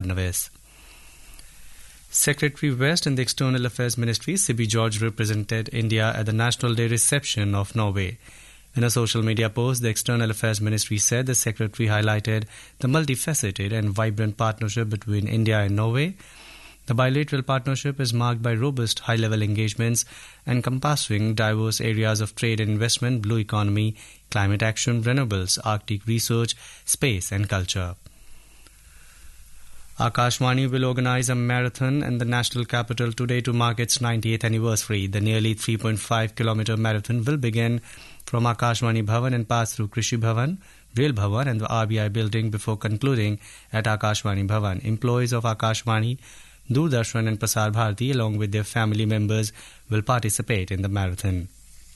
Fadnavis. Secretary West in the External Affairs Ministry, Sibi George, represented India at the National Day reception of Norway. In a social media post, the External Affairs Ministry said the Secretary highlighted the multifaceted and vibrant partnership between India and Norway. The bilateral partnership is marked by robust high-level engagements encompassing diverse areas of trade and investment, blue economy, climate action, renewables, Arctic research, space and culture. Akashvani will organize a marathon in the national capital today to mark its 90th anniversary. The nearly 3.5-kilometer marathon will begin from Akashvani Bhavan and pass through Krishi Bhavan, Rail Bhavan and the RBI building before concluding at Akashvani Bhavan. Employees of Akashvani, Doordarshan and Prasar Bharati along with their family members will participate in the marathon.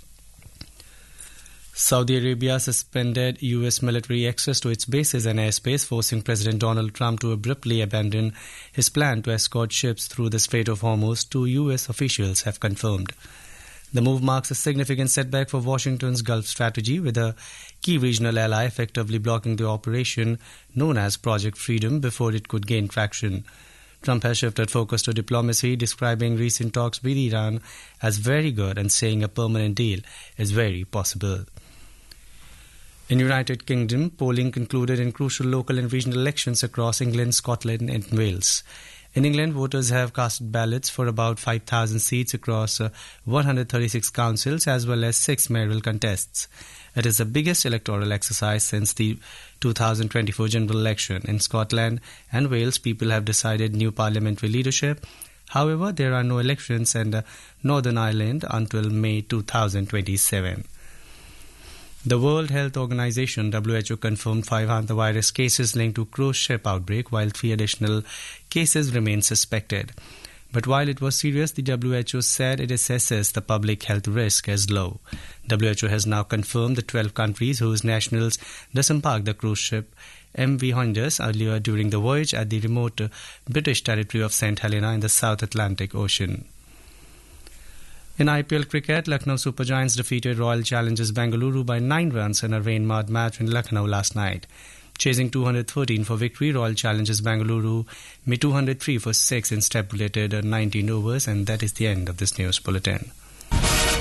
Saudi Arabia suspended U.S. military access to its bases and airspace, forcing President Donald Trump to abruptly abandon his plan to escort ships through the Strait of Hormuz, two U.S. officials have confirmed. The move marks a significant setback for Washington's Gulf strategy, with a key regional ally effectively blocking the operation known as Project Freedom before it could gain traction. Trump has shifted focus to diplomacy, describing recent talks with Iran as very good and saying a permanent deal is very possible. In United Kingdom, polling concluded in crucial local and regional elections across England, Scotland and Wales. In England, voters have cast ballots for about 5,000 seats across 136 councils as well as 6 mayoral contests. It is the biggest electoral exercise since the 2024 general election. In Scotland and Wales, people have decided new parliamentary leadership. However, there are no elections in Northern Ireland until May 2027. The World Health Organization (WHO) confirmed 5 hantavirus cases linked to cruise ship outbreak, while 3 additional cases remain suspected. But while it was serious, the WHO said it assesses the public health risk as low. WHO has now confirmed the 12 countries whose nationals disembarked the cruise ship MV Honduras earlier during the voyage at the remote British territory of St. Helena in the South Atlantic Ocean. In IPL cricket, Lucknow Super Giants defeated Royal Challengers Bengaluru by 9 runs in a rain-marred match in Lucknow last night. Chasing 213 for victory, Royal Challengers Bengaluru made 203 for 6 in stipulated 19 overs, and that is the end of this news bulletin.